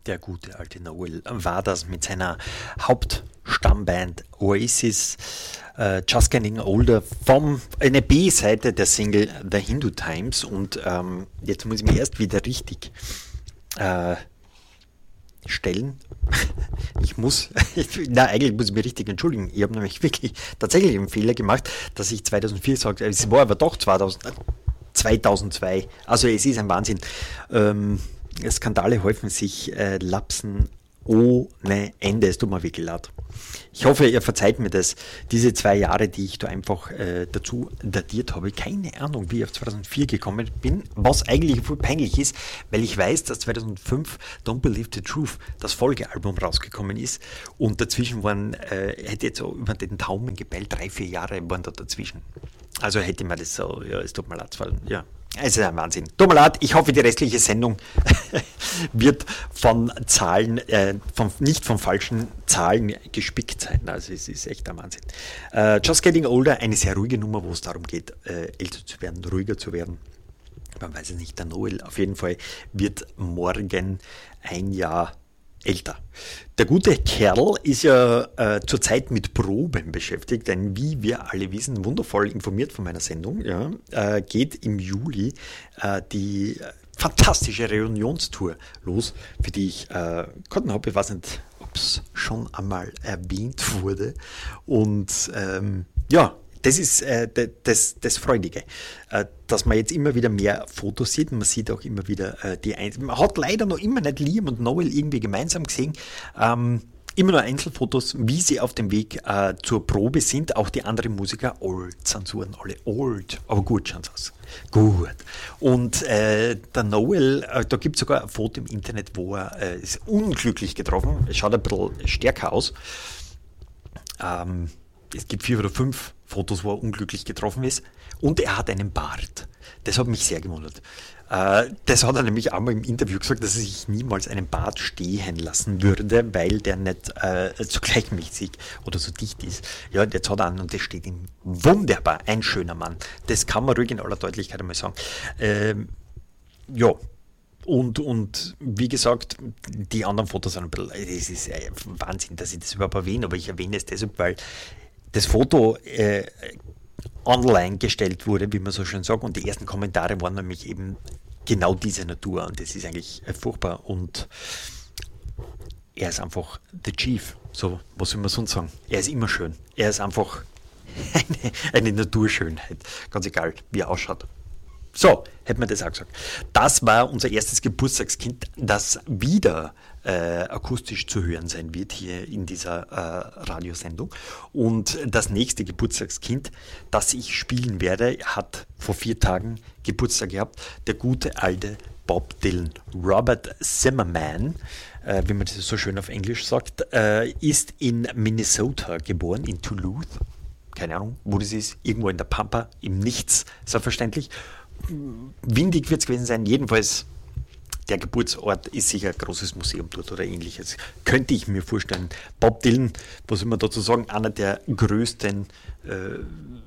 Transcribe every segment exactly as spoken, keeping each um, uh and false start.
Der gute alte Noel war das mit seiner Hauptstammband Oasis, uh, Just Getting Older, vom eine B-Seite der Single The Hindu Times. Und ähm, jetzt muss ich mich erst wieder richtig äh, stellen. Ich muss, na eigentlich muss ich mich richtig entschuldigen. Ich habe nämlich wirklich tatsächlich einen Fehler gemacht, dass ich zweitausendvier sagte, es war aber doch zweitausend, zweitausendzwei. Also es ist ein Wahnsinn. Ähm, Skandale häufen sich, äh, Lapsen ohne Ende. Es tut mir wirklich leid. Ich hoffe, ihr verzeiht mir das. Diese zwei Jahre, die ich da einfach äh, dazu datiert habe. Keine Ahnung, wie ich auf zweitausendvier gekommen bin, was eigentlich voll peinlich ist, weil ich weiß, dass zweitausendfünf Don't Believe the Truth, das Folgealbum, rausgekommen ist. Und dazwischen waren, äh, hätte jetzt so über den Daumen gepeilt, drei, vier Jahre waren da dazwischen. Also hätte man das so, ja, es tut mir leid, ja. Es ist ein Wahnsinn. Tut mir leid, ich hoffe, die restliche Sendung wird von Zahlen, äh, von, nicht von falschen Zahlen gespickt sein. Also es ist echt ein Wahnsinn. Uh, Just Getting Older, eine sehr ruhige Nummer, wo es darum geht, äh, älter zu werden, ruhiger zu werden. Man weiß es nicht, der Noel auf jeden Fall wird morgen ein Jahr älter. Der gute Kerl ist ja äh, zurzeit mit Proben beschäftigt, denn wie wir alle wissen, wundervoll informiert von meiner Sendung, ja, äh, geht im Juli äh, die fantastische Reunionstour los, für die ich äh, Karten habe. Ich weiß nicht, ob es schon einmal erwähnt wurde. Und ähm, ja, das ist äh, das, das Freudige, äh, dass man jetzt immer wieder mehr Fotos sieht. Man sieht auch immer wieder äh, die Einzelnen. Man hat leider noch immer nicht Liam und Noel irgendwie gemeinsam gesehen. Ähm, immer nur Einzelfotos, wie sie auf dem Weg äh, zur Probe sind. Auch die anderen Musiker, old, Zensuren, alle old. Aber gut schauen sie aus. Gut. Und äh, der Noel, äh, da gibt es sogar ein Foto im Internet, wo er äh, ist unglücklich getroffen. Es schaut ein bisschen stärker aus. Ähm, es gibt vier oder fünf Fotos, wo er unglücklich getroffen ist. Und er hat einen Bart. Das hat mich sehr gewundert. Äh, das hat er nämlich einmal im Interview gesagt, dass er sich niemals einen Bart stehen lassen würde, weil der nicht äh, so gleichmäßig oder so dicht ist. Ja, jetzt hat er einen und das steht ihm wunderbar. Ein schöner Mann. Das kann man ruhig in aller Deutlichkeit einmal sagen. Ähm, ja. Und, und wie gesagt, die anderen Fotos sind ein bisschen, es ist äh, Wahnsinn, dass ich das überhaupt erwähne, aber ich erwähne es deshalb, weil das Foto äh, online gestellt wurde, wie man so schön sagt, und die ersten Kommentare waren nämlich eben genau diese Natur und das ist eigentlich äh, furchtbar und er ist einfach the Chief, so, was soll man sonst sagen? Er ist immer schön, er ist einfach eine, eine Naturschönheit, ganz egal, wie er ausschaut. So, hätten wir das auch gesagt. Das war unser erstes Geburtstagskind, das wieder äh, akustisch zu hören sein wird hier in dieser äh, Radiosendung. Und das nächste Geburtstagskind, das ich spielen werde, hat vor vier Tagen Geburtstag gehabt. Der gute alte Bob Dylan. Robert Zimmerman, äh, wie man das so schön auf Englisch sagt, äh, ist in Minnesota geboren, in Duluth. Keine Ahnung, wo das ist. Irgendwo in der Pampa, im Nichts, selbstverständlich. Windig wird es gewesen sein, jedenfalls der Geburtsort ist sicher ein großes Museum dort oder ähnliches. Könnte ich mir vorstellen. Bob Dylan, was soll man dazu sagen, einer der größten äh,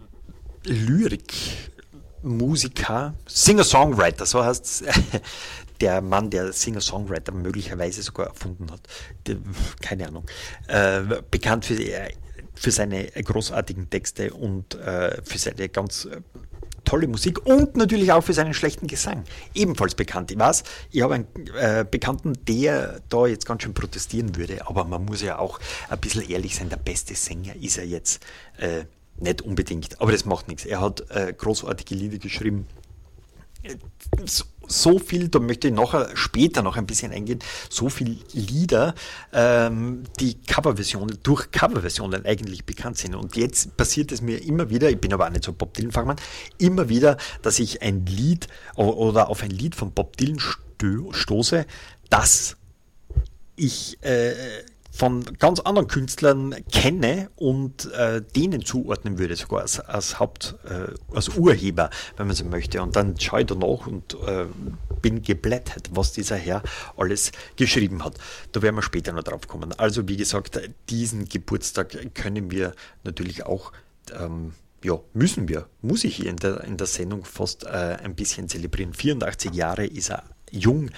Lyrikmusiker, Singer-Songwriter, so heißt es, der Mann, der Singer-Songwriter möglicherweise sogar erfunden hat. Der, keine Ahnung. Äh, bekannt für, für seine großartigen Texte und äh, für seine ganz äh, tolle Musik und natürlich auch für seinen schlechten Gesang. Ebenfalls bekannt. Ich weiß, ich habe einen äh, Bekannten, der da jetzt ganz schön protestieren würde, aber man muss ja auch ein bisschen ehrlich sein, der beste Sänger ist er jetzt äh, nicht unbedingt, aber das macht nichts. Er hat äh, großartige Lieder geschrieben. So, so viel, da möchte ich nachher später noch ein bisschen eingehen, so viele Lieder, ähm, die Coverversionen, durch Coverversionen eigentlich bekannt sind. Und jetzt passiert es mir immer wieder, ich bin aber auch nicht so Bob Dylan-Fachmann, immer wieder, dass ich ein Lied oder auf ein Lied von Bob Dylan stö- stoße, das ich äh, von ganz anderen Künstlern kenne und äh, denen zuordnen würde, sogar als, als Haupt, äh, als Urheber, wenn man so möchte. Und dann schaue ich danach und äh, bin geblättert, was dieser Herr alles geschrieben hat. Da werden wir später noch drauf kommen. Also wie gesagt, diesen Geburtstag können wir natürlich auch, ähm, ja, müssen wir, muss ich hier in der, in der Sendung fast äh, ein bisschen zelebrieren. vierundachtzig Jahre ist er jung,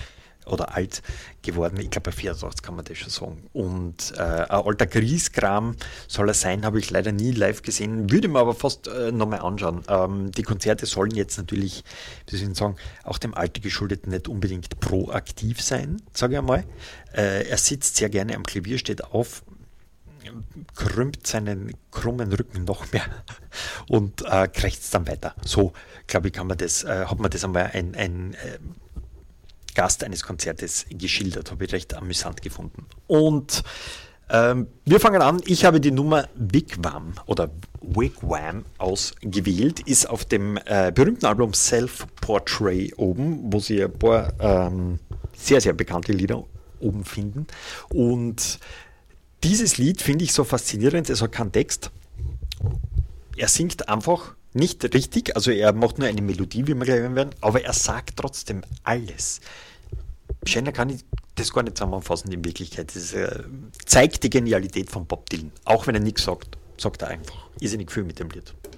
oder alt geworden. Ich glaube, bei vierundachtzig kann man das schon sagen. Und äh, ein alter Grieskram soll er sein, habe ich leider nie live gesehen, würde mir aber fast äh, nochmal anschauen. Ähm, die Konzerte sollen jetzt natürlich, wie soll ich sagen, auch dem Alter geschuldet nicht unbedingt proaktiv sein, sage ich einmal. Äh, er sitzt sehr gerne am Klavier, steht auf, krümmt seinen krummen Rücken noch mehr und äh, krächzt dann weiter. So, glaube ich, kann man das, äh, hat man das einmal ein, ein äh, Gast eines Konzertes geschildert, habe ich recht amüsant gefunden. Und ähm, wir fangen an. Ich habe die Nummer Wigwam oder Wigwam ausgewählt, ist auf dem äh, berühmten Album Self-Portrait oben, wo Sie ein paar ähm, sehr, sehr bekannte Lieder oben finden. Und dieses Lied finde ich so faszinierend, es hat keinen Text. Er singt einfach nicht richtig, also er macht nur eine Melodie, wie wir gleich hören werden, aber er sagt trotzdem alles. Schöner kann ich das gar nicht zusammenfassen in Wirklichkeit. Das äh, zeigt die Genialität von Bob Dylan. Auch wenn er nichts sagt, sagt er einfach. Ist ja nicht viel mit dem Lied.